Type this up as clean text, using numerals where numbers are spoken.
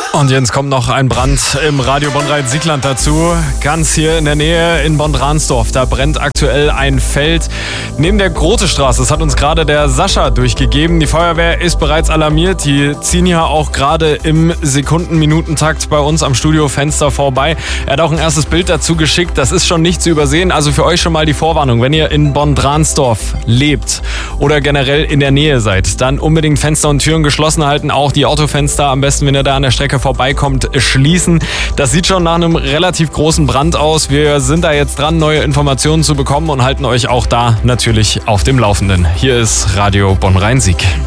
Und jetzt kommt noch ein Brand im Radio Bonn-Rhein-Sieg-Land dazu. Ganz hier in der Nähe in Bonn-Dransdorf. Da brennt aktuell ein Feld neben der Grotestraße. Das hat uns gerade der Sascha durchgegeben. Die Feuerwehr ist bereits alarmiert. Die ziehen hier auch gerade im Sekunden-Minutentakt bei uns am Studiofenster vorbei. Er hat auch ein erstes Bild dazu geschickt. Das ist schon nicht zu übersehen. Also für euch schon mal die Vorwarnung. Wenn ihr in Bonn-Dransdorf lebt oder generell in der Nähe seid, dann unbedingt Fenster und Türen geschlossen halten. Auch die Autofenster am besten, wenn ihr da an der Strecke vorbeikommt, schließen. Das sieht schon nach einem relativ großen Brand aus. Wir sind da jetzt dran, neue Informationen zu bekommen und halten euch auch da natürlich auf dem Laufenden. Hier ist Radio Bonn-Rhein-Sieg.